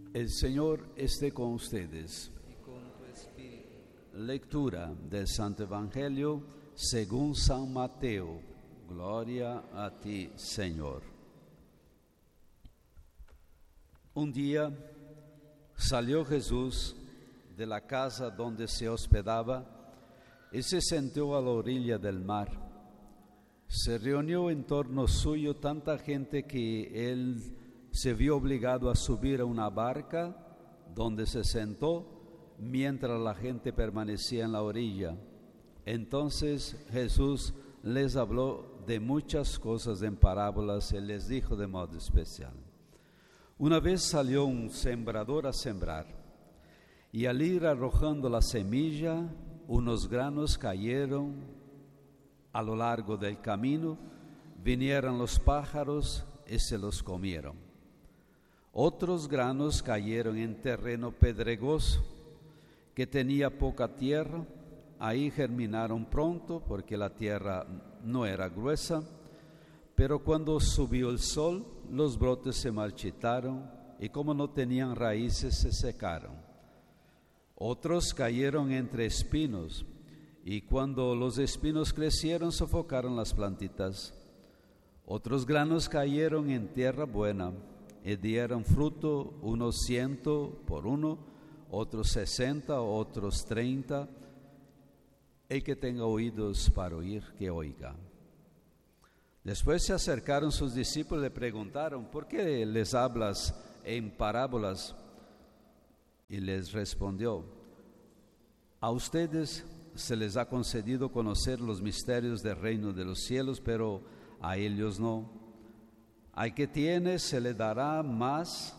El Señor esté con ustedes. y con tu espíritu. Lectura del Santo Evangelio según San Mateo. Gloria a ti, Señor. Un día salió Jesús de la casa donde se hospedaba y se sentó a la orilla del mar. Se reunió en torno suyo tanta gente que él se vio obligado a subir a una barca donde se sentó mientras la gente permanecía en la orilla. Entonces Jesús les habló de muchas cosas en parábolas y les dijo de modo especial: una vez salió un sembrador a sembrar, y al ir arrojando la semilla, unos granos cayeron a lo largo del camino, vinieron los pájaros y se los comieron. Otros granos cayeron en terreno pedregoso, que tenía poca tierra. Ahí germinaron pronto, porque la tierra no era gruesa, pero cuando subió el sol, los brotes se marchitaron, y como no tenían raíces, se secaron. Otros cayeron entre espinos, y cuando los espinos crecieron, sofocaron las plantitas. Otros granos cayeron en tierra buena, y dieron fruto, unos 100 por uno, otros 60, otros 30. El que tenga oídos para oír, que oiga. Después se acercaron sus discípulos y le preguntaron: ¿por qué les hablas en parábolas? Y les respondió: a ustedes se les ha concedido conocer los misterios del reino de los cielos, pero a ellos no. Al que tiene se le dará más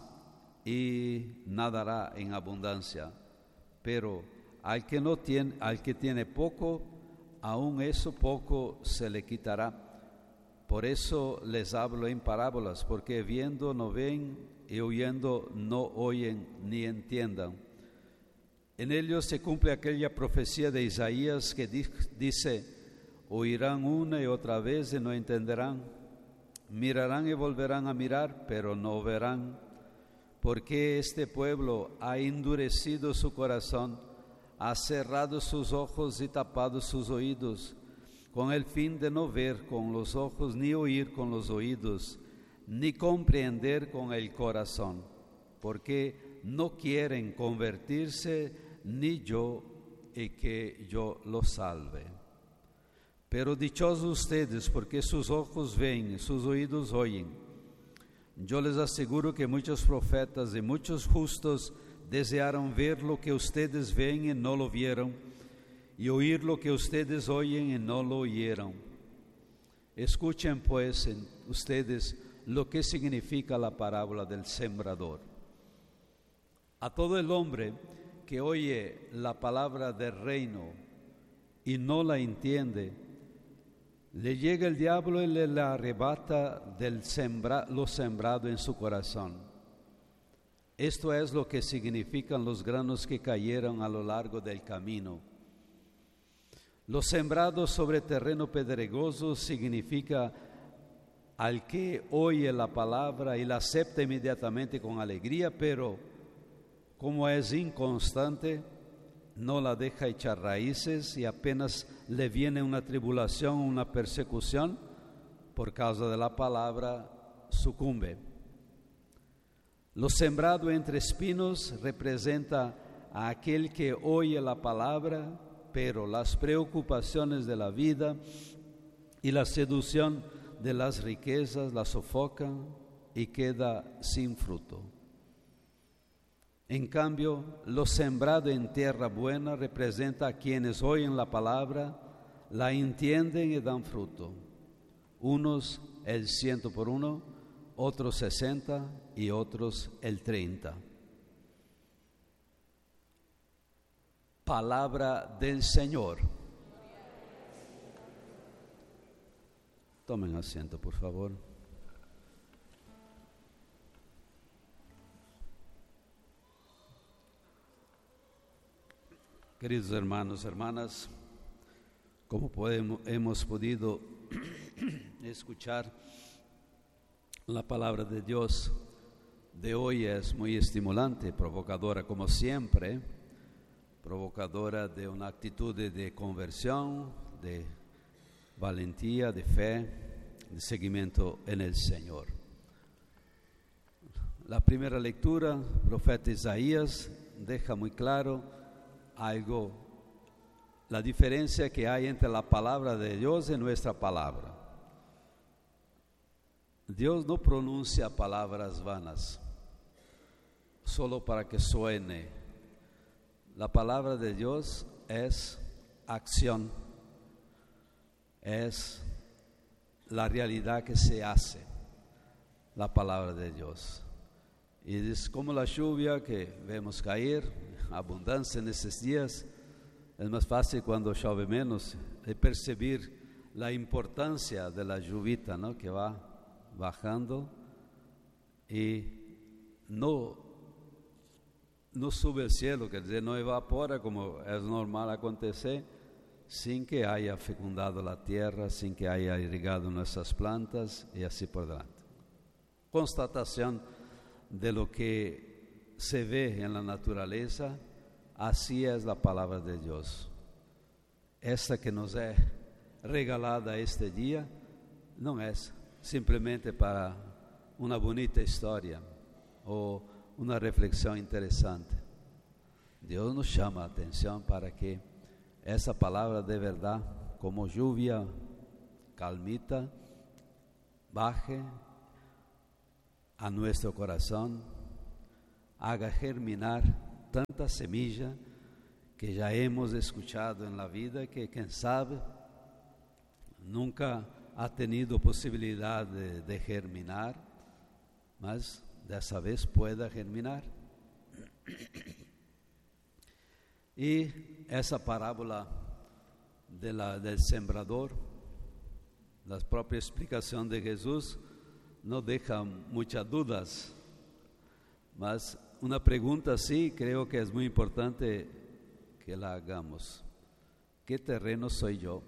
y nadará en abundancia, pero al que no tiene, al que tiene poco, aún eso poco se le quitará. Por eso les hablo en parábolas, porque viendo no ven y oyendo no oyen ni entiendan. En ellos se cumple aquella profecía de Isaías que dice: oirán una y otra vez y no entenderán, mirarán y volverán a mirar, pero no verán, porque este pueblo ha endurecido su corazón, ha cerrado sus ojos y tapado sus oídos, con el fin de no ver con los ojos, ni oír con los oídos, ni comprender con el corazón, porque no quieren convertirse, ni yo, y que yo los salve. Pero dichosos ustedes, porque sus ojos ven, sus oídos oyen. Yo les aseguro que muchos profetas y muchos justos desearon ver lo que ustedes ven y no lo vieron, y oír lo que ustedes oyen y no lo oyeron. Escuchen pues ustedes lo que significa la parábola del sembrador. A todo el hombre que oye la palabra del reino y no la entiende, le llega el diablo y le la arrebata lo sembrado en su corazón. Esto es lo que significan los granos que cayeron a lo largo del camino. Los sembrados sobre terreno pedregoso significa al que oye la palabra y la acepta inmediatamente con alegría, pero como es inconstante, no la deja echar raíces, y apenas le viene una tribulación, una persecución, por causa de la palabra, sucumbe. Lo sembrado entre espinos representa a aquel que oye la palabra, pero las preocupaciones de la vida y la seducción de las riquezas la sofocan y queda sin fruto. En cambio, lo sembrado en tierra buena representa a quienes oyen la palabra, la entienden y dan fruto. Unos el 100 por uno, otros 60 y otros el 30. Palabra del Señor. Tomen asiento, por favor. Queridos hermanos, hermanas, como hemos podido escuchar la palabra de Dios de hoy es muy estimulante, provocadora como siempre, provocadora de una actitud de conversión, de valentía, de fe, de seguimiento en el Señor. La primera lectura, el profeta Isaías deja muy claro algo, la diferencia que hay entre la palabra de Dios y nuestra palabra. Dios no pronuncia palabras vanas, solo para que suene. La palabra de Dios es acción, es la realidad que se hace, la palabra de Dios. Y es como la lluvia que vemos caer, abundancia en estos días. Es más fácil cuando llueve menos de percibir la importancia de la lluvita, ¿no? Que va bajando y no sube al cielo, quer dizer, no evapora como es normal acontecer, sin que haya fecundado la tierra, sin que haya irrigado nuestras plantas y así por delante. Constatación de lo que se ve en la naturaleza, así es la palabra de Dios. Esta que nos es regalada este día no es simplemente para una bonita historia o una reflexión interesante. Dios nos llama la atención para que esa palabra de verdad, como lluvia calmita, baje a nuestro corazón, haga germinar tanta semilla que ya hemos escuchado en la vida, que quién sabe nunca ha tenido posibilidad de germinar, mas dessa vez pueda germinar. Y esa parábola del sembrador, la propia explicación de Jesús, no deja muchas dudas, mas una pregunta sí creo que es muy importante que la hagamos. ¿Qué terreno soy yo?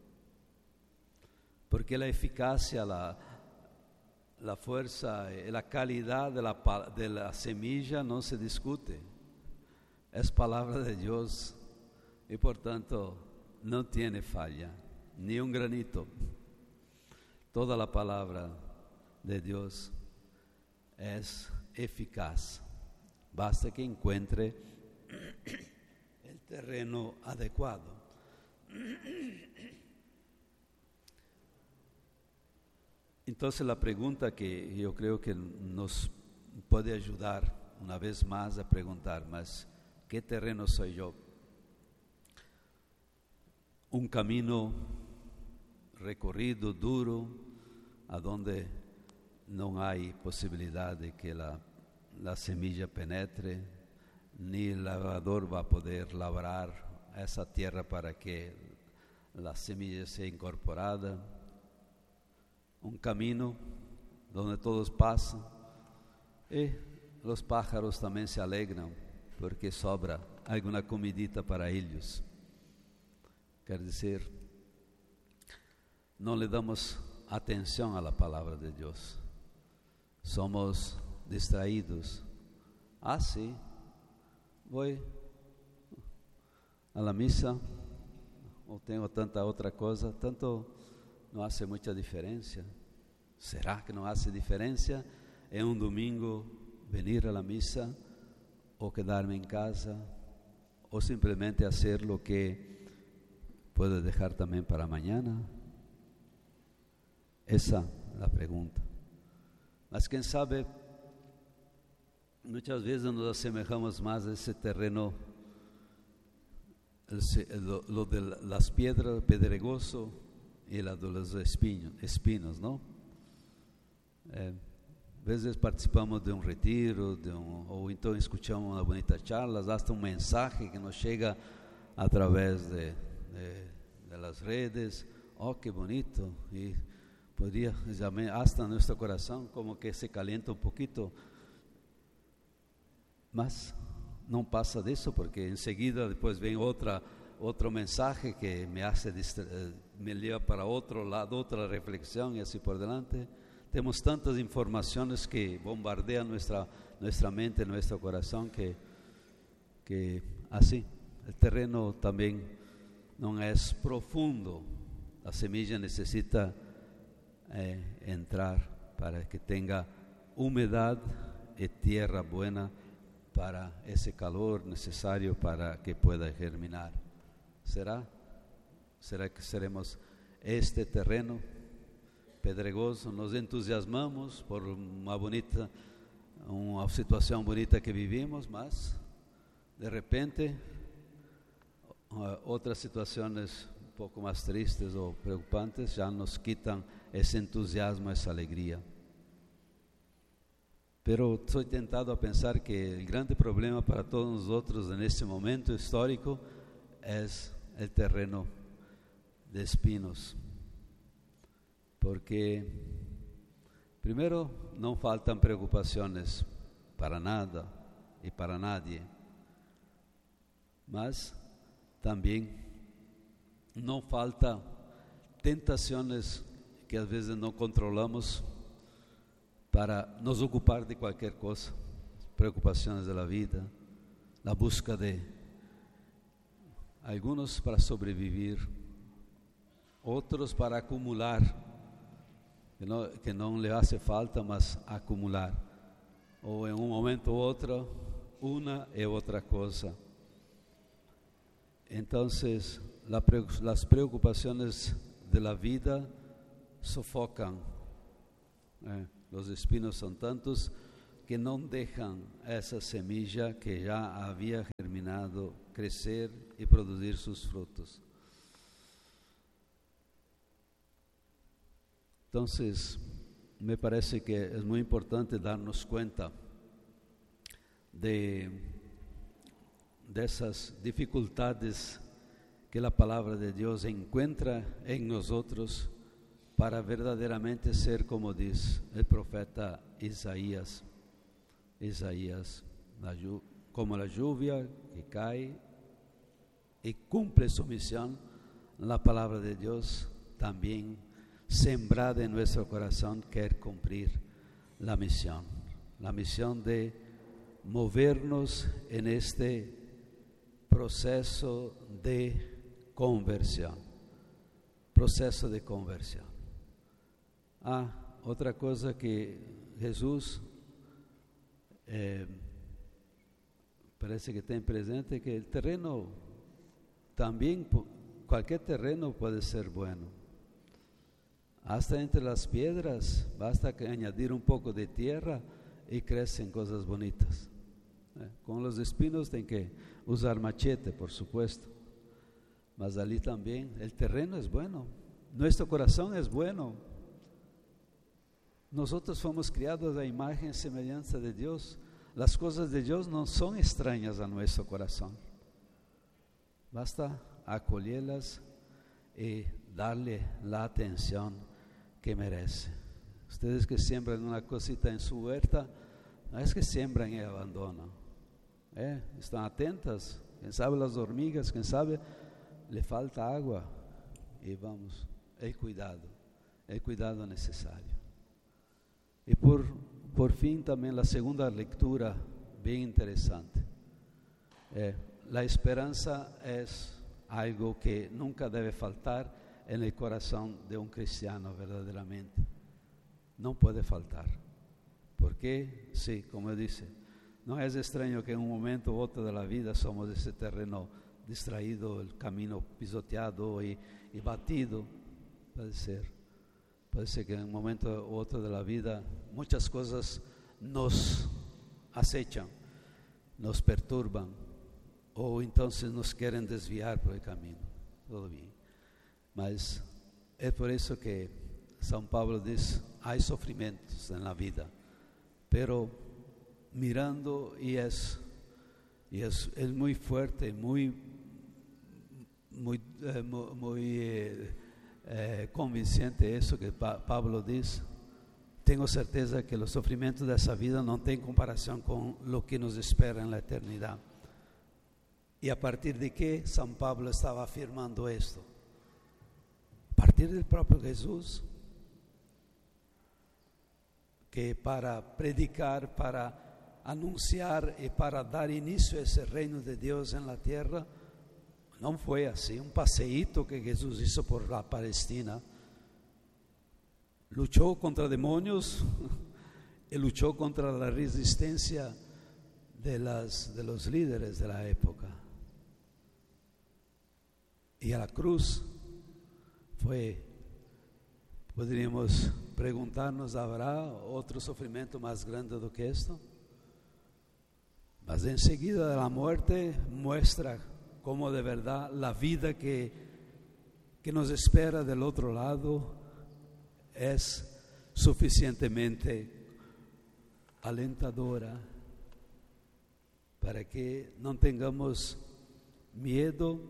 Porque la eficacia, la fuerza, la calidad de la semilla no se discute. Es palabra de Dios y por tanto no tiene falla, ni un granito. Toda la palabra de Dios es eficaz. Basta que encuentre el terreno adecuado. Entonces la pregunta que yo creo que nos puede ayudar una vez más a preguntar, mas ¿qué terreno soy yo? Un camino recorrido duro, a donde no hay posibilidad de que la semilla penetre, ni el labrador va a poder labrar esa tierra para que la semilla sea incorporada. Un camino donde todos pasan y los pájaros también se alegran porque sobra alguna comidita para ellos. Quer dizer, no le damos atención a la palabra de Dios. Somos distraídos. Sí, voy a la misa, o tengo tanta otra cosa, tanto no hace mucha diferencia. ¿Será que no hace diferencia en un domingo venir a la misa o quedarme en casa o simplemente hacer lo que puedo dejar también para mañana? Esa es la pregunta. Mas quién sabe, muchas veces nos asemejamos más a ese terreno, lo de las piedras, pedregoso, y la de los espinos, ¿no? A veces participamos de un retiro, o entonces escuchamos una bonita charla, hasta un mensaje que nos llega a través de las redes. Oh, qué bonito, y podría, hasta nuestro corazón como que se calienta un poquito, mas no pasa de eso, porque enseguida después ven otro mensaje que me lleva para otro lado, otra reflexión y así por delante. Tenemos tantas informaciones que bombardean nuestra mente, nuestro corazón, que así, el terreno también no es profundo. La semilla necesita entrar para que tenga humedad y tierra buena para ese calor necesario para que pueda germinar. ¿Será que seremos este terreno pedregoso? Nos entusiasmamos por uma situação bonita que vivimos, mas de repente outras situações um pouco mais tristes ou preocupantes já nos quitam esse entusiasmo, essa alegria. Pero soy tentado a pensar que el grande problema para todos nosotros en este momento histórico es el terreno de espinos. Porque, primero, no faltan preocupaciones para nada y para nadie, mas también no falta tentaciones que a veces no controlamos para nos ocupar de cualquier cosa, preocupaciones de la vida, la busca de algunos para sobrevivir, otros para acumular, que no le hace falta más acumular, o en un momento u otro, una y otra cosa. Entonces, las preocupaciones de la vida sofocan. Los espinos son tantos que no dejan esa semilla que ya había germinado crecer y producir sus frutos. Entonces, me parece que es muy importante darnos cuenta de esas dificultades que la palabra de Dios encuentra en nosotros para verdaderamente ser como dice el profeta Isaías, como la lluvia que cae y cumple su misión, la palabra de Dios también sembrada en nuestro corazón quiere cumplir la misión de movernos en este proceso de conversión. Otra cosa que Jesús parece que tem presente, que el terreno también, cualquier terreno puede ser bueno. Hasta entre las piedras basta que añadir un poco de tierra y crecen cosas bonitas. Con los espinos tem que usar machete, por supuesto, mas allí también el terreno es bueno, nuestro corazón es bueno. Nosotros fomos criados a imagen y semejanza de Dios. Las cosas de Dios no son extrañas a nuestro corazón. Basta acolherlas y darle la atención que merece. Ustedes que siembran una cosita en su huerta, no es que siembran y abandonan. Están atentas. Quien sabe las hormigas, quien sabe le falta agua. Y vamos, el cuidado necesario. Y por fin también la segunda lectura, bien interesante. La esperanza es algo que nunca debe faltar en el corazón de un cristiano verdaderamente. No puede faltar. Porque, sí, como dice, no es extraño que en un momento u otro de la vida somos ese terreno distraído, el camino pisoteado y batido. Puede ser que en un momento u otro de la vida muchas cosas nos acechan, nos perturban o entonces nos quieren desviar por el camino. Todo bien. Mas es por eso que San Pablo dice, hay sufrimientos en la vida, pero mirando y es muy fuerte, muy convincente eso que Pablo dice. Tengo certeza que los sufrimientos de esa vida no tienen comparación con lo que nos espera en la eternidad. ¿Y a partir de qué San Pablo estaba afirmando esto? A partir del propio Jesús. que para predicar, para anunciar y para dar inicio a ese reino de Dios en la tierra, no fue así, un paseíto que Jesús hizo por la Palestina. Luchó contra demonios y luchó contra la resistencia de los líderes de la época. Y a la cruz podríamos preguntarnos, ¿habrá otro sufrimiento más grande do que esto? Mas enseguida de la muerte muestra cómo de verdad la vida que nos espera del otro lado es suficientemente alentadora para que no tengamos miedo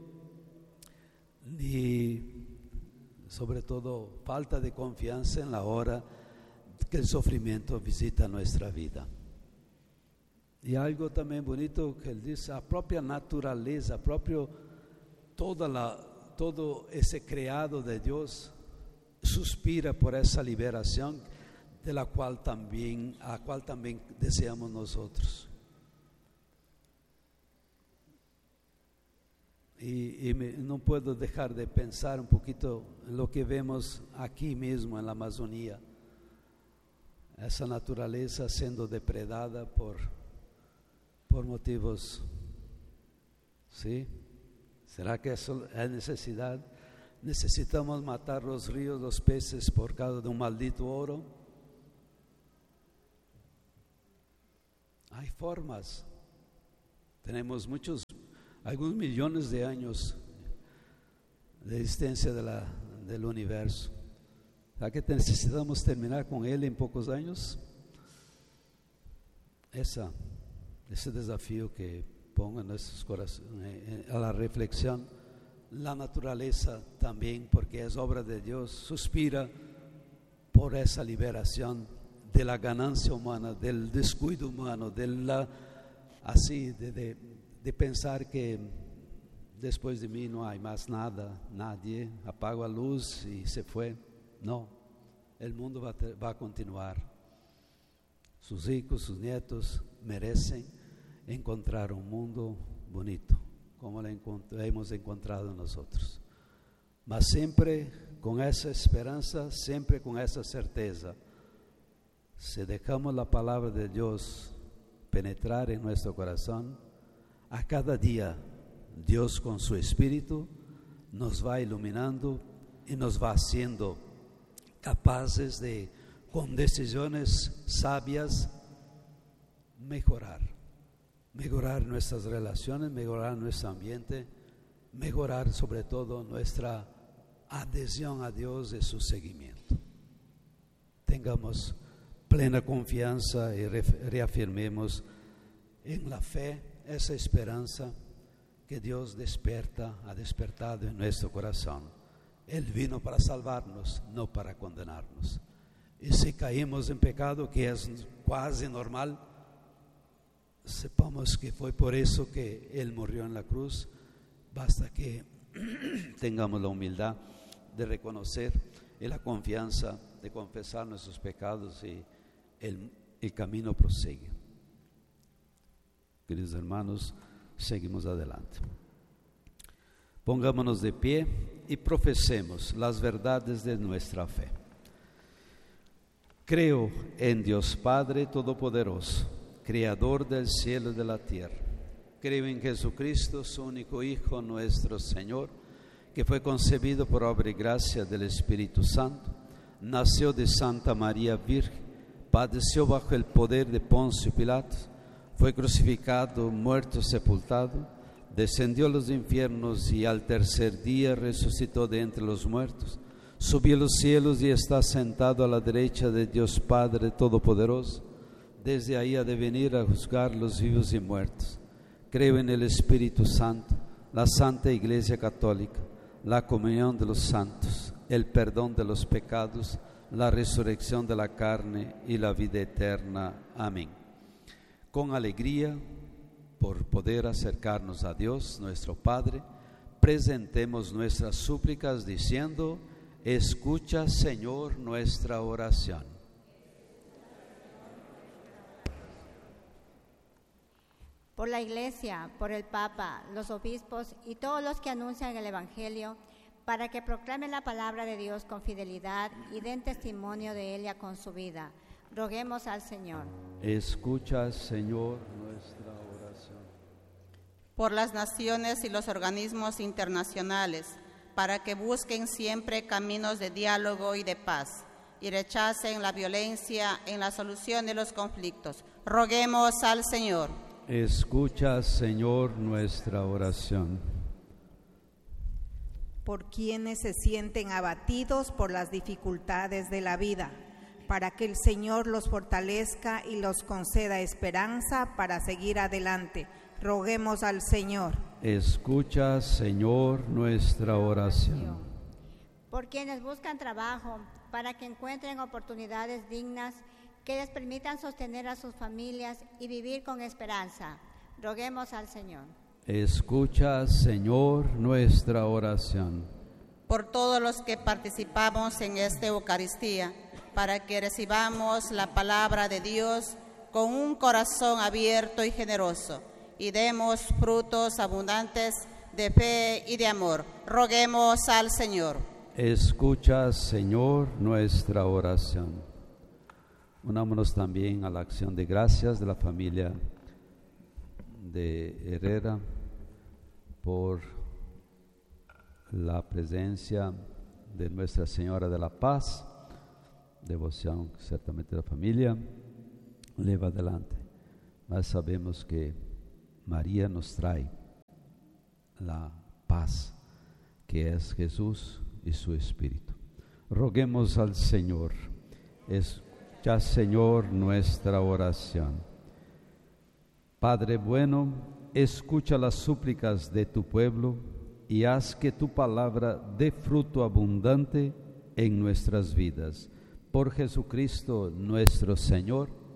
ni sobre todo falta de confianza en la hora que el sufrimiento visita nuestra vida. Y algo también bonito que él dice, la propia naturaleza, todo ese creado de Dios suspira por esa liberación a la cual también deseamos nosotros. Y no puedo dejar de pensar un poquito en lo que vemos aquí mismo en la Amazonía, esa naturaleza siendo depredada por motivos, ¿sí? ¿Será que eso es necesidad? ¿Necesitamos matar los ríos, los peces por causa de un maldito oro? Hay formas. Tenemos algunos millones de años de existencia del universo. ¿Será que necesitamos terminar con él en pocos años? Ese desafío que ponga en nuestros corazones a la reflexión. La naturaleza también, porque es obra de Dios, suspira por esa liberación de la ganancia humana, del descuido humano, de pensar que después de mí no hay más nada, nadie, apago la luz y se fue. No, el mundo va a continuar. Sus hijos, sus nietos merecen encontrar un mundo bonito, como lo hemos encontrado nosotros. Mas siempre con esa esperanza, siempre con esa certeza, si dejamos la palabra de Dios penetrar en nuestro corazón, a cada día Dios con su Espíritu nos va iluminando y nos va haciendo capaces de, con decisiones sabias, mejorar nuestras relaciones, mejorar nuestro ambiente, mejorar sobre todo nuestra adhesión a Dios y su seguimiento. Tengamos plena confianza y reafirmemos en la fe esa esperanza que Dios ha despertado en nuestro corazón. Él vino para salvarnos, no para condenarnos. Y si caímos en pecado, que es casi normal, sepamos que fue por eso que Él murió en la cruz. Basta que tengamos la humildad de reconocer y la confianza de confesar nuestros pecados, y el camino prosigue. Queridos hermanos, seguimos adelante. Pongámonos de pie y profesemos las verdades de nuestra fe. Creo en Dios Padre Todopoderoso, Creador del cielo y de la tierra. Creo en Jesucristo, su único Hijo, nuestro Señor, que fue concebido por obra y gracia del Espíritu Santo, nació de Santa María Virgen, padeció bajo el poder de Poncio Pilatos, fue crucificado, muerto, sepultado, descendió a los infiernos y al tercer día resucitó de entre los muertos, subió a los cielos y está sentado a la derecha de Dios Padre Todopoderoso. Desde ahí ha de venir a juzgar los vivos y muertos. Creo en el Espíritu Santo, la Santa Iglesia Católica, la comunión de los santos, el perdón de los pecados, la resurrección de la carne y la vida eterna. Amén. Con alegría, por poder acercarnos a Dios, nuestro Padre, presentemos nuestras súplicas diciendo: escucha, Señor, nuestra oración. por la Iglesia, por el Papa, los obispos y todos los que anuncian el Evangelio, para que proclamen la palabra de Dios con fidelidad y den testimonio de ella con su vida. Roguemos al Señor. Escucha, Señor, nuestra oración. Por las naciones y los organismos internacionales, para que busquen siempre caminos de diálogo y de paz, y rechacen la violencia en la solución de los conflictos. Roguemos al Señor. Escucha, Señor, nuestra oración. Por quienes se sienten abatidos por las dificultades de la vida, para que el Señor los fortalezca y los conceda esperanza para seguir adelante. Roguemos al Señor. Escucha, Señor, nuestra oración. Por quienes buscan trabajo, para que encuentren oportunidades dignas que les permitan sostener a sus familias y vivir con esperanza. Roguemos al Señor. Escucha, Señor, nuestra oración. Por todos los que participamos en esta Eucaristía, para que recibamos la palabra de Dios con un corazón abierto y generoso, y demos frutos abundantes de fe y de amor. Roguemos al Señor. Escucha, Señor, nuestra oración. Unámonos también a la acción de gracias de la familia de Herrera por la presencia de Nuestra Señora de la Paz, devoción ciertamente la familia lleva adelante, mas sabemos que María nos trae la paz que es Jesús y su Espíritu. Roguemos al Señor. Escucha, Señor, nuestra oración. Padre bueno, escucha las súplicas de tu pueblo y haz que tu palabra dé fruto abundante en nuestras vidas. Por Jesucristo nuestro Señor.